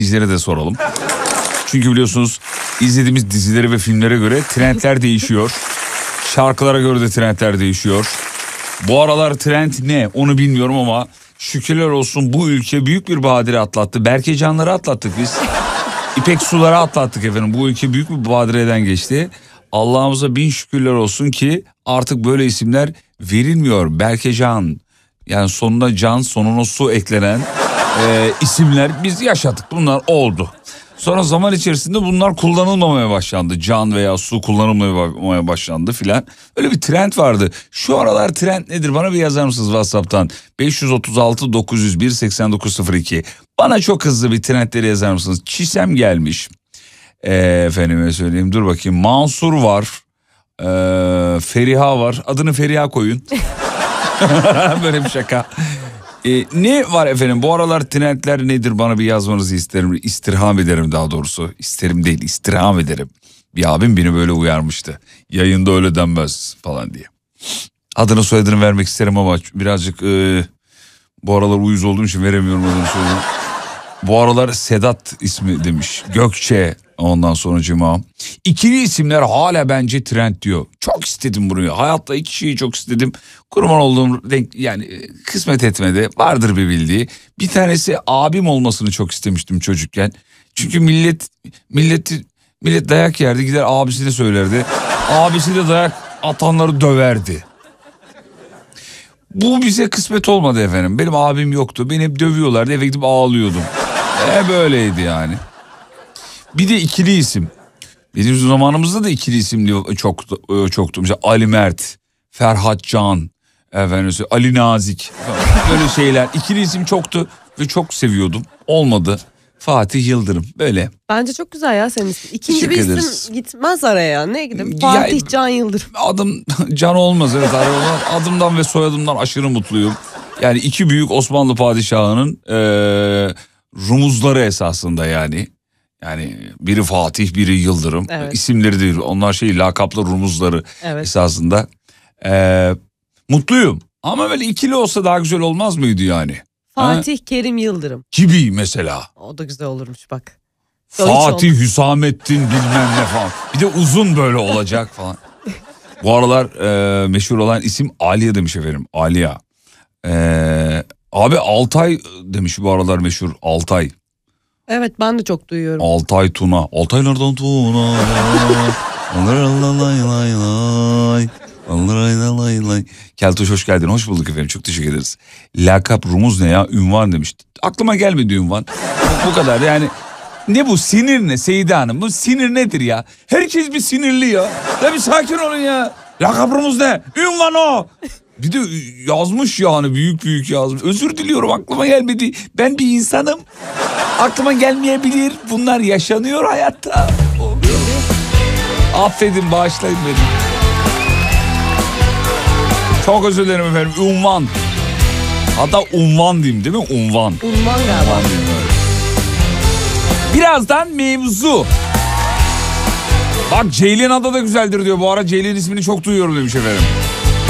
Bizlere de soralım. Çünkü biliyorsunuz izlediğimiz dizilere ve filmlere göre trendler değişiyor. Şarkılara göre de trendler değişiyor. Bu aralar trend ne onu bilmiyorum ama şükürler olsun bu ülke büyük bir badire atlattı. Berkecanları atlattık biz. İpek suları atlattık efendim. Bu ülke büyük bir badireden geçti. Allah'ımıza bin şükürler olsun ki artık böyle isimler verilmiyor. Berkecan, yani sonuna can, sonuna su eklenen isimler biz yaşadık. Bunlar oldu. Sonra zaman içerisinde bunlar kullanılmamaya başlandı. Can veya su kullanılmamaya başlandı filan. Öyle bir trend vardı. Şu aralar trend nedir? Bana bir yazar mısınız WhatsApp'tan? 536 901 8902. Bana çok hızlı bir trendleri yazar mısınız? Çisem gelmiş. Efendime söyleyeyim, dur bakayım. Mansur var. Feriha var. Adını Feriha koyun. Böyle bir şaka. Ne var efendim? Bu aralar trendler nedir? Bana bir yazmanızı isterim. İstirham ederim daha doğrusu. İsterim değil, istirham ederim. Bir abim beni böyle uyarmıştı. Yayında öyle denmez falan diye. Adını soyadını vermek isterim ama birazcık bu aralar uyuz olduğum için veremiyorum adını soyadını. Bu aralar Sedat ismi demiş. Gökçe ondan sonra Cima. İkili isimler hala bence trend diyor. Çok istedim bunu. Hayatta iki şeyi çok istedim. Kurban olduğum denk, yani kısmet etmedi. Vardır bir bildiği. Bir tanesi abim olmasını çok istemiştim çocukken. Çünkü millet dayak yerdi, gider abisine söylerdi. Abisi de dayak atanları döverdi. Bu bize kısmet olmadı efendim. Benim abim yoktu. Beni hep dövüyorlardı. Eve gidip ağlıyordum. Böyleydi yani. Bir de ikili isim. Bizim zamanımızda da ikili isim çoktu. Mesela Ali Mert, Ferhat Can, Ali Nazik. Böyle şeyler. İkili isim çoktu ve çok seviyordum. Olmadı. Fatih Yıldırım böyle. Bence çok güzel ya senin ismin. İkinci bir isim gitmez araya. Ne gideyim? Fatih Can Yıldırım. Adım Can olmaz, evet. Adımdan ve soyadımdan aşırı mutluyum. Yani iki büyük Osmanlı padişahının rumuzları esasında yani. Yani biri Fatih, biri Yıldırım. Evet. İsimleri değil. Onlar lakaplı rumuzları esasında. Mutluyum. Ama böyle ikili olsa daha güzel olmaz mıydı yani? Fatih Kerim Yıldırım. Gibi mesela. O da güzel olurmuş bak. Fatih Hüsamettin bilmem ne falan. Bir de uzun böyle olacak falan. Bu aralar meşhur olan isim Aliye demiş efendim. Aliye. Abi Altay demiş bu aralar meşhur Altay. Evet, ben de çok duyuyorum. Altay Tuna. Altaylardan Tuna. Keltoş hoş geldin. Hoş bulduk efendim. Çok teşekkür ederiz. Lakap rumuz ne ya? Ünvan demiş. Aklıma gelmedi ünvan. Bu kadar yani. Ne bu sinir ne Seyide Hanım? Bu sinir nedir ya? Herkes bir sinirli ya. Ya bir sakin olun ya. Lakap rumuz ne? Ünvan o. Bir de yazmış yani, büyük yazmış. Özür diliyorum, aklıma gelmedi. Ben bir insanım. Aklıma gelmeyebilir. Bunlar yaşanıyor hayatta. Oluyor. Affedin, bağışlayın beni. Çok özür dilerim efendim. Unvan. Hatta unvan diyeyim değil mi? Unvan. Unvan galiba. Birazdan mevzu. Bak Ceylin adı da güzeldir diyor. Bu ara Ceylin ismini çok duyuyorum demiş efendim.